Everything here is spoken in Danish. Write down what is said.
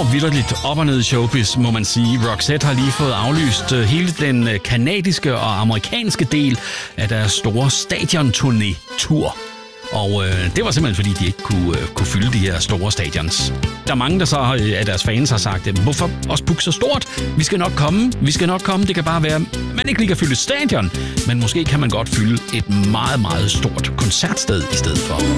går vitterligt op og ned i showbiz, må man sige. Roxette har lige fået aflyst hele den kanadiske og amerikanske del af deres store stadionturné-tur. Og det var simpelthen fordi, de ikke kunne fylde de her store stadions. Der er mange, der så af deres fans har sagt, hvorfor også booke så stort? Vi skal nok komme. Det kan bare være, man ikke lige kan fylde et stadion, men måske kan man godt fylde et meget, meget stort koncertsted i stedet for.